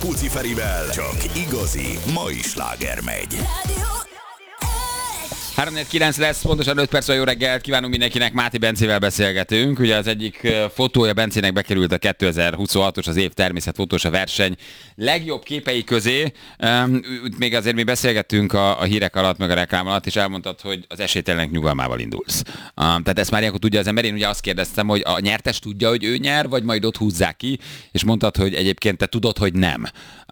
Puci Ferivel csak igazi mai sláger megy. 3-4-9 lesz, pontosan 5 perc, jó reggelt kívánunk mindenkinek, Máté Bencével beszélgetünk. Ugye az egyik fotója Bencének bekerült a 2026-os, az év természetfotós a verseny legjobb képei közé. Még azért mi beszélgettünk a hírek alatt, meg a reklám alatt, és elmondtad, hogy az esélytelenek nyugalmával indulsz. Tehát ezt már ilyenkor tudja az ember. Én ugye azt kérdeztem, hogy a nyertes tudja, hogy ő nyer, vagy majd ott húzzák ki, és mondtad, hogy egyébként te tudod, hogy nem.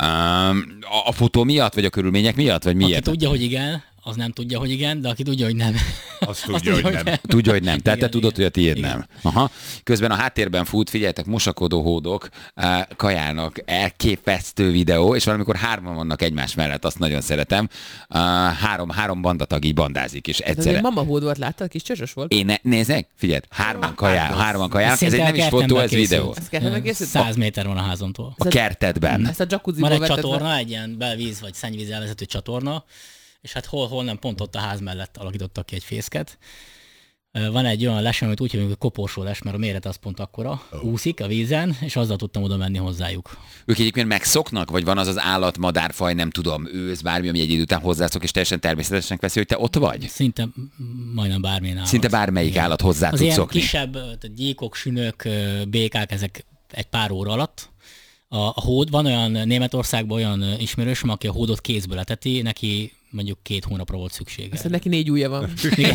A fotó miatt, vagy a körülmények miatt, vagy miért? Aki tudja, hogy igen, az nem tudja, hogy igen, de aki tudja, hogy nem. Azt tudja, hogy nem. Tudja, hogy nem. Tehát te tudod, hogy a tiéd igen. nem. Aha. Közben a háttérben fut, figyeljetek, mosakodó hódok kajálnak, elképesztő videó, és valamikor hárman vannak egymás mellett, azt nagyon szeretem. Három bandatag így bandázik, és egyszerre. Ez mama hód volt, láttad? Kis csöcsös volt. Nézzek, figyelj, hárman kajálnak, ez egy nem is fotó, ez videó. Ez kertben készült? 100 méter van a házamtól. A kertedben. Ezt a jacuzziból Van egy vetted csatorna, le? egy ilyen belvíz vagy szennyvíz elvezető csatorna, és hát hol nem, pont ott a ház mellett alakítottak ki egy fészket. Van egy olyan les, amit úgy hívjuk, hogy koporsó les, mert a méret az pont akkora, úszik a vízen, és azzal tudtam oda menni hozzájuk. Ők egyébként megszoknak, vagy van az az állat, madárfaj, nem tudom, ősz, bármi, ami egy idő után hozzászok, és teljesen természetesnek veszi, hogy te ott vagy? Szinte majdnem bármilyen állat. Szinte bármelyik igen. állat hozzá az tud ilyen szokni. kisebb, tehát gyíkok, sünök, békák, ezek egy pár óra alatt. A hód, van olyan Németországban olyan ismerősöm, aki a hódot kézből eteti, neki mondjuk 2 hónapra volt szüksége. Azt neki 4 ujja van.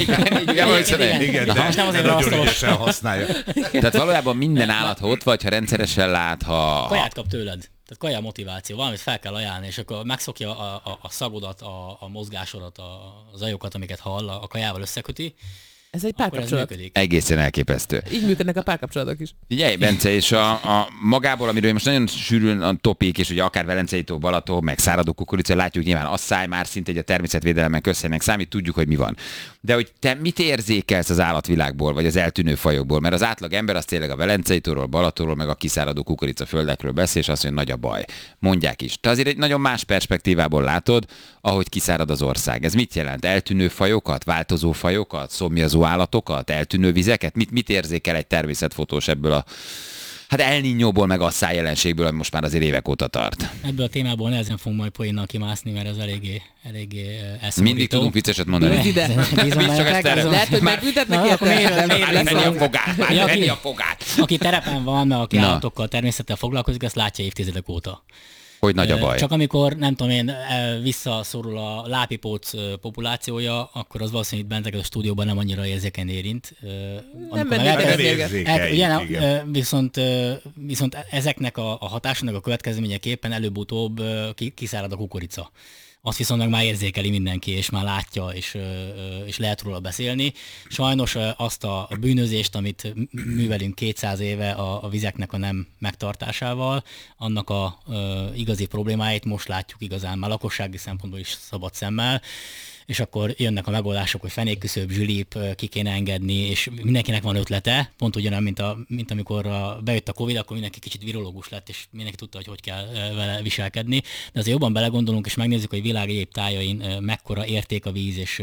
Igen, de most nem azért nagyon rasztalos. ügyesen használja. Tehát valójában minden állat ott vagy, ha rendszeresen lát, ha... Kaját kap tőled. Tehát kaja motiváció, valamit fel kell ajánlani, és akkor megszokja a szagodat, a mozgásodat, a zajokat, amiket hall, a kajával összeköti. Ez egy Akkor ez párkapcsolat. működik. Egészen elképesztő. Így működnek a párkapcsolatok is. Figyelj, Bence, és a magából, amiről most nagyon sűrűn a topik, és ugye akár Velencei-tó, Balaton, meg száradó kukorica, látjuk nyilván asszály már szinte egy a természetvédelemben közszerűen számít, tudjuk, hogy mi van. De hogy te mit érzékelsz az állatvilágból, vagy az eltűnő fajokból? Mert az átlag ember az tényleg a Velencei-tóról, Balatonról, meg a kiszáradó kukorica földekről beszél, és azt mondja, hogy nagy a baj. Mondják is. Te azért egy nagyon más perspektívából látod, ahogy kiszárad az ország. Ez mit jelent? Eltűnő fajokat, változó fajokat, szomjazó állatokat, eltűnő vizeket? Mit érzékel egy természetfotós ebből a El Niñóból, meg asszály jelenségből, ami most már azért évek óta tart? Ebből a témából nehezen fogunk majd poénnal kimászni, mert ez eléggé elszorító. Mindig tudunk vicceset mondani. Bízd ide. Bízom Csak ezt bennetek, erre. ez a- Lehet, hogy Már- megbüntetnek Na, akkor érte? miért- Már venni a fogát, már Ja, venni ki- a fogát. Aki terepen van, meg aki Na. állatokkal, természettel foglalkozik, azt látja évtizedek óta. Hogy nagy a baj. Csak amikor, nem tudom én, visszaszorul a lápipóc populációja, akkor az valószínűleg itt bentek a stúdióban nem annyira érzékeny érint. Amikor mennék meg bele elkezd- mérget. Érzékeljük, Ugye, igen. viszont ezeknek a hatásának a következményeképpen előbb-utóbb kiszárad a kukorica. Azt viszont meg már érzékeli mindenki, és már látja, és lehet róla beszélni. Sajnos azt a bűnözést, amit művelünk 200 éve a vizeknek a nem megtartásával, annak a igazi problémáit most látjuk igazán már lakossági szempontból is szabad szemmel, és akkor jönnek a megoldások, hogy fenékküszöb, zsülip, ki kéne engedni, és mindenkinek van ötlete, pont ugyanolyan, mint amikor bejött a Covid, akkor mindenki kicsit virológus lett, és mindenki tudta, hogy kell vele viselkedni. De azért jobban belegondolunk, és megnézzük, hogy világ egyéb tájain mekkora érték a víz, és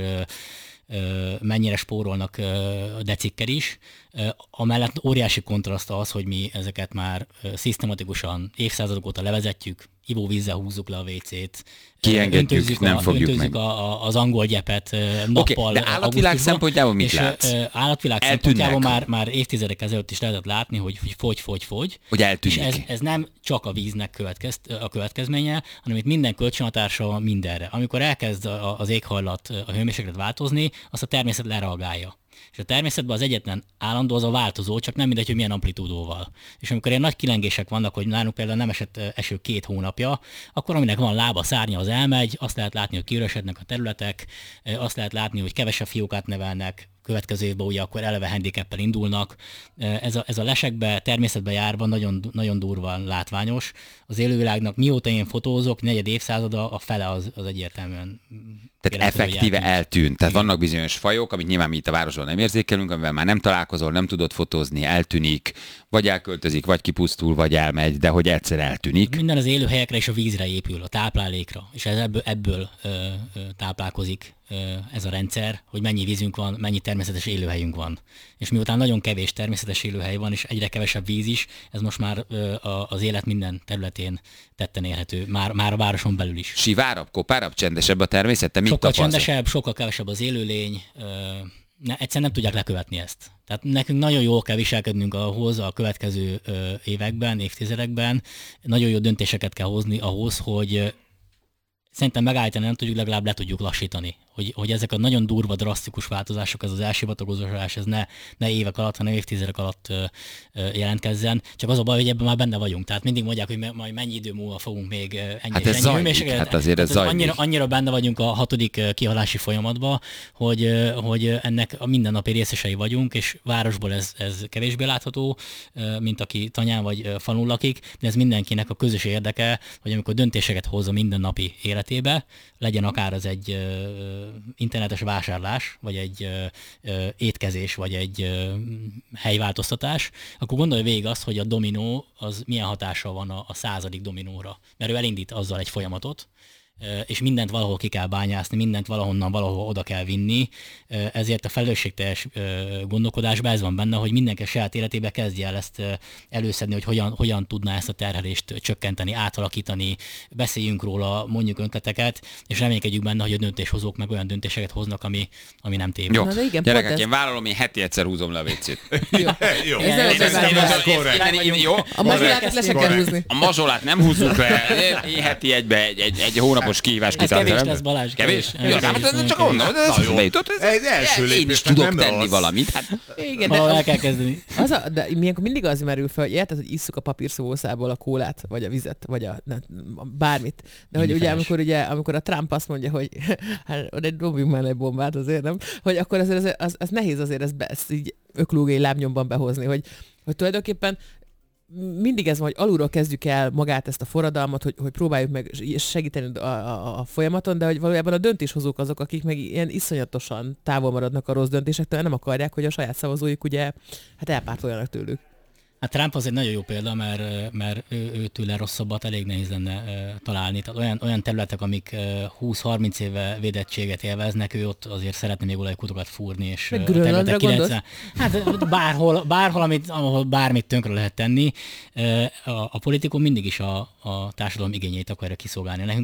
mennyire spórolnak a decikkel is. Amellett óriási kontraszt az, hogy mi ezeket már szisztematikusan évszázadok óta levezetjük, ivóvízzel húzzuk le a WC-t, Kiengedjük, nem fogjuk meg. Az angol gyepet nappal. de állatvilág augusztusban, szempontjából mit és, látsz? Állatvilág Eltűnnek. szempontjából már évtizedek ezelőtt is lehetett látni, hogy fogy. Hogy eltűnik. És ez nem csak a víznek a következménye, hanem itt minden kölcsönhatása van mindenre. Amikor elkezd az éghajlat, a hőmérséklet változni, azt a természet lereagálja. És a természetben az egyetlen állandó az a változó, csak nem mindegy, hogy milyen amplitúdóval. És amikor ilyen nagy kilengések vannak, hogy nálunk például nem esett eső 2 hónapja, akkor aminek van lába, szárnya, az elmegy, azt lehet látni, hogy kiüresednek a területek, azt lehet látni, hogy kevesebb fiókát nevelnek, következő évben ugye akkor eleve handicappel indulnak. Ez a lesekbe, természetbe járva nagyon, nagyon durván látványos. Az élővilágnak mióta én fotózok, 4. évszázada, a fele az egyértelműen. Tehát effektíve eltűnt. Tehát vannak bizonyos fajok, amit nyilván mi itt a városban nem érzékelünk, amivel már nem találkozol, nem tudod fotózni, eltűnik, vagy elköltözik, vagy kipusztul, vagy elmegy, de hogy egyszer eltűnik. Minden az élőhelyekre és a vízre épül, a táplálékra, és ez ebből táplálkozik ez a rendszer, hogy mennyi vízünk van, mennyi természetes élőhelyünk van. És miután nagyon kevés természetes élőhely van, és egyre kevesebb víz is, ez most már az élet minden területén tetten érhető, már a városon belül is. Sivárabb, kopárabb, csendesebb a természet? Te mit Sokkal tapasztalsz? csendesebb, sokkal kevesebb az élőlény, egyszerűen nem tudják lekövetni ezt. Tehát nekünk nagyon jól kell viselkednünk ahhoz a következő években, évtizedekben, nagyon jó döntéseket kell hozni ahhoz, hogy szerintem megállítani nem tudjuk, legalább le tudjuk lassítani. Hogy ezek a nagyon durva, drasztikus változások, ez az elsivatagozás, ez ne évek alatt, hanem évtizedek alatt jelentkezzen. Csak az a baj, hogy ebben már benne vagyunk. Tehát mindig mondják, hogy majd mennyi idő múlva fogunk még ennyi Hát ez zajlik, hát azért ez zajlik. Annyira benne vagyunk a 6. kihalási folyamatban, hogy ennek a mindennapi részesei vagyunk, és városból ez kevésbé látható, mint aki tanyán vagy falun lakik, de ez mindenkinek a közös érdeke, hogy amikor döntéseket hoz a mindennapi életébe, legyen akár az egy internetes vásárlás, vagy egy étkezés, vagy egy helyváltoztatás, akkor gondolj végig azt, hogy a dominó az milyen hatással van a 100. dominóra. Mert ő elindít azzal egy folyamatot, és mindent valahol ki kell bányászni, mindent valahol oda kell vinni, ezért a felelősségteljes gondolkodásban ez van benne, hogy mindenki a saját életébe kezdje el ezt előszedni, hogy hogyan tudná ezt a terhelést csökkenteni, átalakítani, beszéljünk róla, mondjuk ötleteket, és reménykedjük benne, hogy a döntéshozók meg olyan döntéseket hoznak, ami nem téved. Jó, Na, de igen, gyerekek, pont én vállalom, én heti egyszer húzom le a WC-t. Jó. Jó, A mazsolát le se kell húzni. a mazsolát nem húzzuk le, én heti egy hónapos kihívás Ez kevés kitartom. lesz, Balázs. Kevés? Kevés. Ja, hát ez csak onnan, ez bejutott. Ez első Én is lépésnek tudok nem tenni rossz. valamit. Hát, Igen, Valahol el de, kell kezdeni. de ilyenkor mindig az merül fel, hogy érted, hogy isszuk a papírszószából a kólát, vagy a vizet, vagy bármit. De hogy ugye, amikor a Trump azt mondja, hogy hát dobjunk már egy bombát azért, nem? Hogy akkor azért az nehéz azért ezt így öklógai lábnyomban behozni, hogy tulajdonképpen mindig ez van, hogy alulról kezdjük el magát ezt a forradalmat, hogy próbáljuk meg segíteni a folyamaton, de hogy valójában a döntéshozók azok, akik meg ilyen iszonyatosan távol maradnak a rossz döntésektől, nem akarják, hogy a saját szavazóik ugye hát elpártoljanak tőlük. Hát Trump az egy nagyon jó példa, mert ő tőle rosszabbat elég nehéz lenne találni. Tehát olyan területek, amik 20-30 éve védettséget élveznek, ő ott azért szeretne még olajkutokat fúrni. És Meg Grönlandra gondolsz? Hát bárhol, ahol bármit tönkre lehet tenni. A politikum mindig is a társadalom igényeit akarja kiszolgálni.